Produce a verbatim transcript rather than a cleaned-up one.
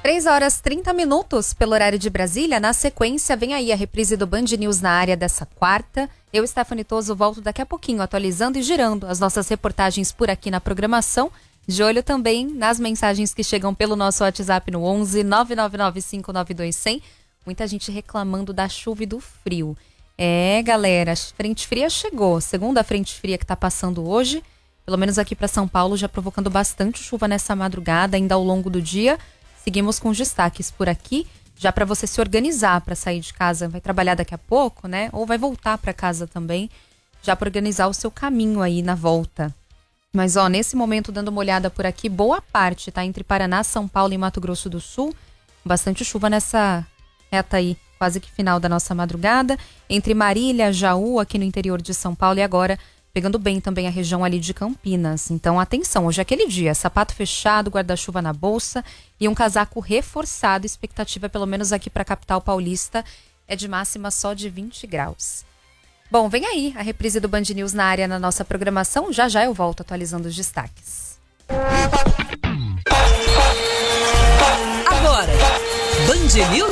três horas e trinta minutos pelo horário de Brasília. Na sequência, vem aí a reprise do Band News na área dessa quarta. Eu, Stephanie Toso, volto daqui a pouquinho, atualizando e girando as nossas reportagens por aqui na programação. De olho também nas mensagens que chegam pelo nosso WhatsApp no onze nove nove nove cinco nove dois zero zero. Muita gente reclamando da chuva e do frio. É, galera, a frente fria chegou. Segunda frente fria que está passando hoje, pelo menos aqui para São Paulo, já provocando bastante chuva nessa madrugada, ainda ao longo do dia. Seguimos com os destaques por aqui, já para você se organizar para sair de casa. Vai trabalhar daqui a pouco, né? Ou vai voltar para casa também, já para organizar o seu caminho aí na volta. Mas, ó, nesse momento, dando uma olhada por aqui, boa parte, tá? Entre Paraná, São Paulo e Mato Grosso do Sul. Bastante chuva nessa reta aí, quase que final da nossa madrugada. Entre Marília, Jaú, aqui no interior de São Paulo, e agora pegando bem também a região ali de Campinas. Então, atenção, hoje é aquele dia, sapato fechado, guarda-chuva na bolsa e um casaco reforçado. Expectativa, pelo menos aqui para a capital paulista, é de máxima só de vinte graus. Bom, vem aí a reprise do Band News na área na nossa programação. Já já eu volto atualizando os destaques. Agora, Band News